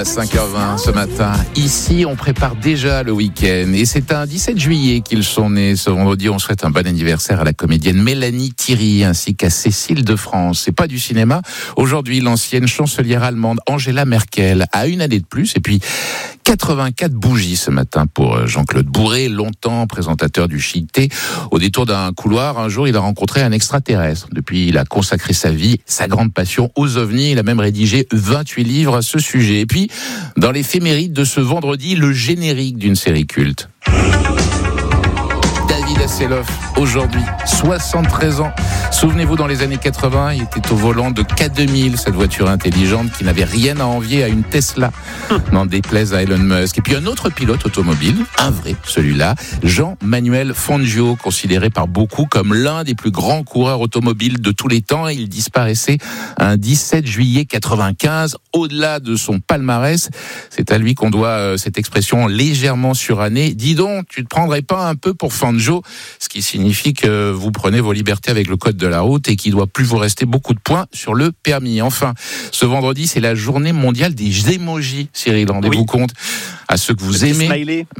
À 5h20 ce matin, ici on prépare déjà le week-end et c'est un 17 juillet qu'ils sont nés. Ce vendredi, on souhaite un bon anniversaire à la comédienne Mélanie Thierry ainsi qu'à Cécile de France. C'est pas du cinéma. Aujourd'hui, l'ancienne chancelière allemande Angela Merkel a une année de plus et puis 84 bougies ce matin pour Jean-Claude Bourré, longtemps présentateur du JT. Au détour d'un couloir, un jour, il a rencontré un extraterrestre. Depuis, il a consacré sa vie, sa grande passion aux ovnis. Il a même rédigé 28 livres à ce sujet. Et puis, dans l'éphéméride de ce vendredi, le générique d'une série culte. David Hasselhoff, aujourd'hui, 73 ans. Souvenez-vous, dans les années 80, il était au volant de K2000, cette voiture intelligente qui n'avait rien à envier à une Tesla, n'en déplaise à Elon Musk. Et puis un autre pilote automobile, un vrai, celui-là, Jean-Manuel Fangio, considéré par beaucoup comme l'un des plus grands coureurs automobiles de tous les temps. Il disparaissait un 17 juillet 95. Au-delà de son palmarès, c'est à lui qu'on doit cette expression légèrement surannée. Dis donc, tu te prendrais pas un peu pour Fangio? Ce qui signifie que vous prenez vos libertés avec le code de la route et qu'il doit plus vous rester beaucoup de points sur le permis. Enfin, ce vendredi, c'est la journée mondiale des émojis, Cyril. Rendez-vous compte à ceux que vous aimez.